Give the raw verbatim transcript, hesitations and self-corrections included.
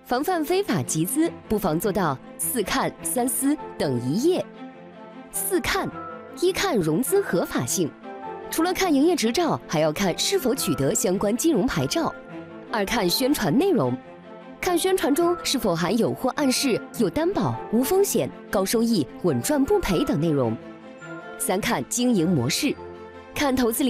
防范非法集资，不妨做到四看三思等一业。四看：一看融资合法性，除了看营业执照，还要看是否取得相关金融牌照。二看宣传内容，看宣传中是否含有或暗示有担保、无风险、高收益、稳赚不赔等内容。三看经营模式，看投资理